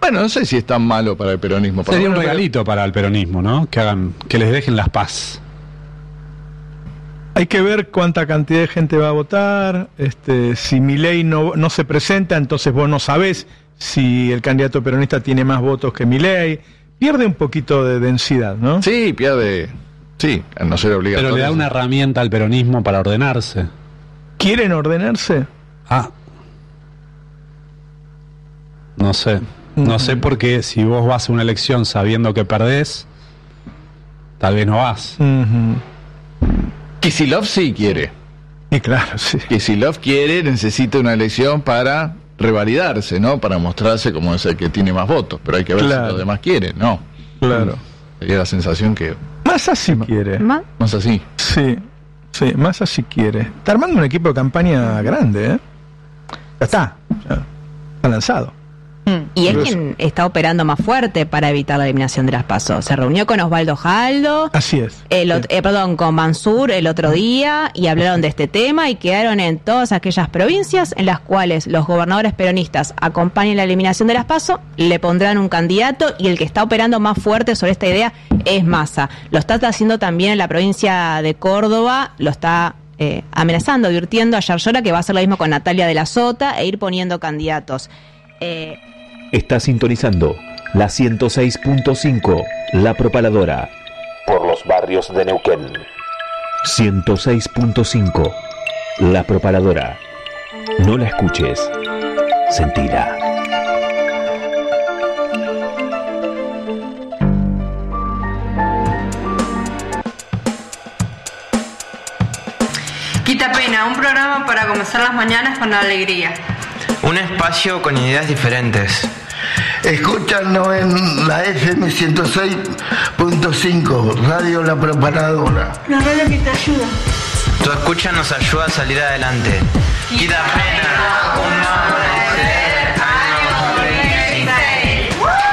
Bueno, no sé si es tan malo para el peronismo. Sería un regalito para el peronismo, ¿no? Que les dejen la paz. Hay que ver cuánta cantidad de gente va a votar. Si Milei no se presenta, entonces vos no sabés si el candidato peronista tiene más votos que Milei. Pierde un poquito de densidad, ¿no? Sí, pierde. Sí, a no ser obligatorio. Pero le da una herramienta al peronismo para ordenarse. ¿Quieren ordenarse? No sé. No sé por qué si vos vas a una elección sabiendo que perdés, tal vez no vas. Kicillof sí quiere. Y claro, sí. Kicillof necesita una elección para revalidarse, ¿no? Para mostrarse como es el que tiene más votos. Pero hay que ver si los demás quieren, ¿no? Claro. Sería la sensación que... Massa sí quiere. Massa sí. Sí, Massa sí quiere. Está armando un equipo de campaña grande, ¿eh? Ya está lanzado. Y es quien está operando más fuerte para evitar la eliminación de las PASO. Se reunió con Osvaldo Jaldo. Así es. Con Mansur el otro día y hablaron de este tema y quedaron en todas aquellas provincias en las cuales los gobernadores peronistas acompañen la eliminación de las PASO, le pondrán un candidato y el que está operando más fuerte sobre esta idea es Massa. Lo está haciendo también en la provincia de Córdoba, lo está amenazando, advirtiendo a Yarlora que va a hacer lo mismo con Natalia de la Sota e ir poniendo candidatos. Está sintonizando la 106.5, La Propaladora, por los barrios de Neuquén. 106.5, La Propaladora. No la escuches, sentila. Quita Pena, un programa para comenzar las mañanas con alegría. Un espacio con ideas diferentes. Escúchanos en la FM 106.5, Radio La Propaladora. La radio que te ayuda. Tu escucha nos ayuda a salir adelante. Quita Pena.